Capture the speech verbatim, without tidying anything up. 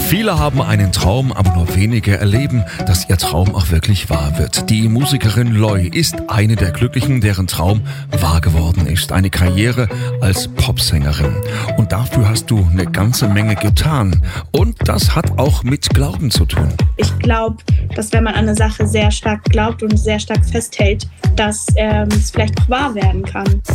Viele haben einen Traum, aber nur wenige erleben, dass ihr Traum auch wirklich wahr wird. Die Musikerin Loy ist eine der Glücklichen, deren Traum wahr geworden ist. Eine Karriere als Popsängerin. Und dafür hast du eine ganze Menge getan. Und das hat auch mit Glauben zu tun. Ich glaube, dass wenn man an eine Sache sehr stark glaubt und sehr stark festhält, dass ähm, es vielleicht auch wahr werden kann.